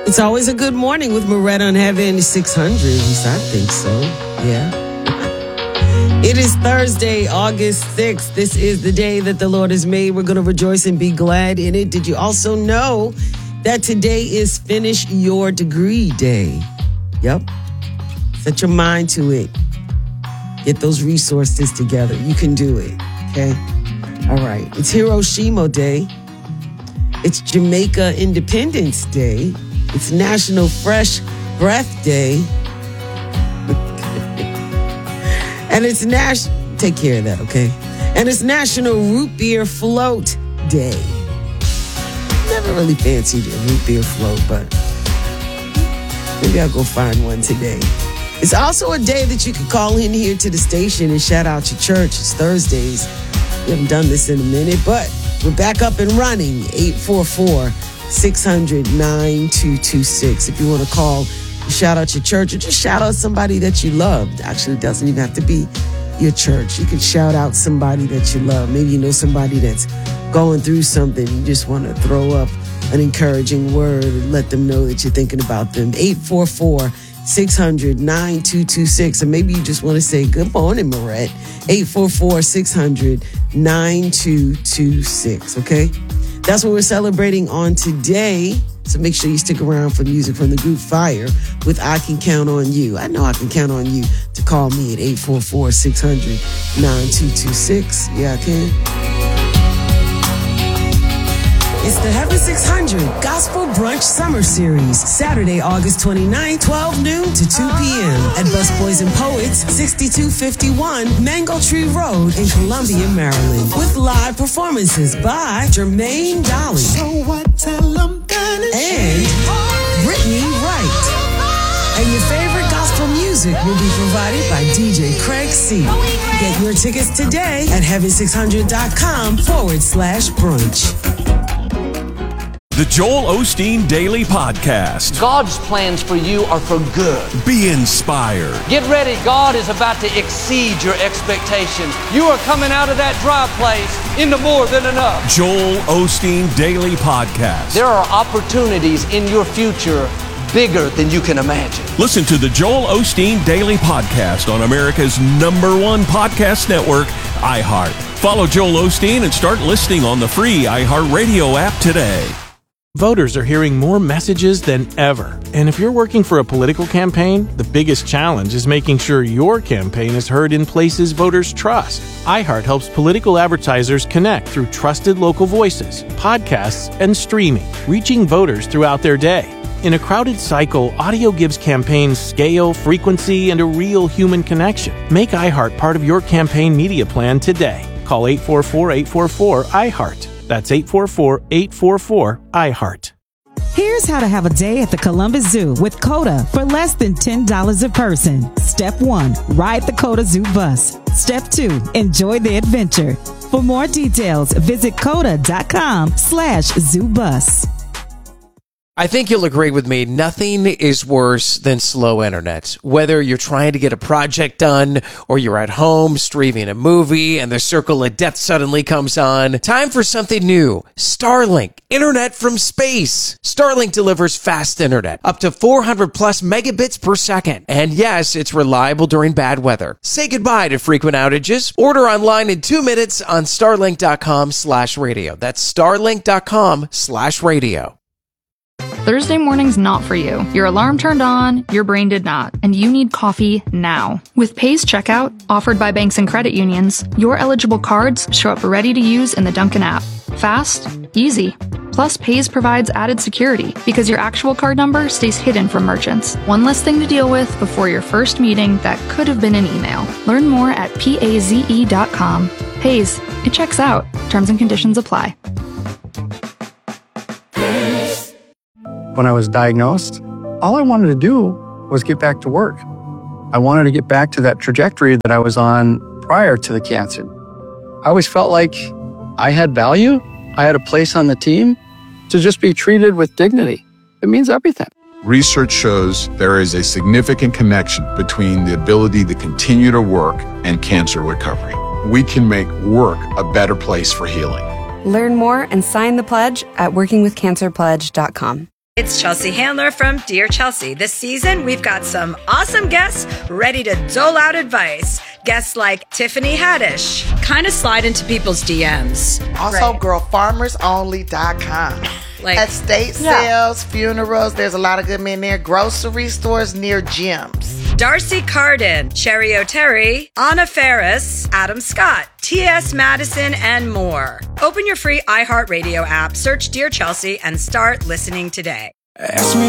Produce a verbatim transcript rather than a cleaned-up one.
It's always a good morning with Moretta on Heaven six hundred. At least I think so. Yeah. It is Thursday, August sixth. This is the day that the Lord has made. We're going to rejoice and be glad in it. Did you also know that today is Finish Your Degree Day? Yep. Set your mind to it. Get those resources together. You can do it. Okay? All right. It's Hiroshima Day. It's Jamaica Independence Day. It's National Fresh Breath Day. And it's National... Take care of that, okay? And it's National Root Beer Float Day. Never really fancied a root beer float, but maybe I'll go find one today. It's also a day that you can call in here to the station and shout out your church. It's Thursdays. We haven't done this in a minute, but we're back up and running. eight four four, six hundred, nine two two six. If you want to call, shout out your church, or just shout out somebody that you loved. Actually, it doesn't even have to be your church. You can shout out somebody that you love. Maybe you know somebody that's going through something. You just want to throw up an encouraging word and let them know that you're thinking about them. eight four four, six hundred, nine two two six. And maybe you just want to say, good morning, Morette. eight four four, six hundred, nine two two six. Okay? That's what we're celebrating on today. So make sure you stick around for music from the group Fire with I Can Count on You. I know I can count on you to call me at eight four four, six hundred, nine two two six. Yeah, I can. It's the Heaven six hundred Gospel Brunch Summer Series, Saturday, August twenty-ninth, twelve noon to two p.m. at Busboys and Poets, sixty-two fifty-one Mango Tree Road in Columbia, Maryland, with live performances by Jermaine Dolly so what, tell 'em and Brittany Wright. And your favorite gospel music will be provided by D J Craig C. Get your tickets today at heaven six hundred dot com forward slash brunch. The Joel Osteen Daily Podcast. God's plans for you are for good. Be inspired. Get ready. God is about to exceed your expectations. You are coming out of that dry place into more than enough. Joel Osteen Daily Podcast. There are opportunities in your future bigger than you can imagine. Listen to the Joel Osteen Daily Podcast on America's number one podcast network, iHeart. Follow Joel Osteen and start listening on the free iHeartRadio app today. Voters are hearing more messages than ever. And if you're working for a political campaign, the biggest challenge is making sure your campaign is heard in places voters trust. iHeart helps political advertisers connect through trusted local voices, podcasts, and streaming, reaching voters throughout their day. In a crowded cycle, audio gives campaigns scale, frequency, and a real human connection. Make iHeart part of your campaign media plan today. Call eight four four, eight four four, iHeart. That's eight four four, eight four four, iHeart. Here's how to have a day at the Columbus Zoo with COTA for less than ten dollars a person. Step one, ride the COTA Zoo bus. Step two, enjoy the adventure. For more details, visit COTA.com slash zoo bus. I think you'll agree with me, nothing is worse than slow internet. Whether you're trying to get a project done or you're at home streaming a movie and the circle of death suddenly comes on, time for something new. Starlink, internet from space. Starlink delivers fast internet, up to four hundred plus megabits per second. And yes, it's reliable during bad weather. Say goodbye to frequent outages. Order online in two minutes on starlink.com slash radio. That's starlink.com slash radio. Thursday morning's not for you. Your alarm turned on, your brain did not, and you need coffee now. With Pay's Checkout, offered by banks and credit unions, your eligible cards show up ready to use in the Dunkin' app. Fast, easy. Plus, Pay's provides added security because your actual card number stays hidden from merchants. One less thing to deal with before your first meeting that could have been an email. Learn more at paze dot com. Pay's, it checks out. Terms and conditions apply. When I was diagnosed, all I wanted to do was get back to work. I wanted to get back to that trajectory that I was on prior to the cancer. I always felt like I had value. I had a place on the team. To just be treated with dignity, it means everything. Research shows there is a significant connection between the ability to continue to work and cancer recovery. We can make work a better place for healing. Learn more and sign the pledge at working with cancer pledge dot com. It's Chelsea Handler from Dear Chelsea. This season, we've got some awesome guests ready to dole out advice. Guests like Tiffany Haddish. Kind of slide into people's D Ms. Also, right. girl farmers only dot com. Like estate yeah. sales, funerals, there's a lot of good men there. Grocery stores near gyms. Darcy Carden, Cherry O'Terry, Anna Ferris, Adam Scott, T S Madison, and more. Open your free iHeartRadio app, search Dear Chelsea, and start listening today. Ask me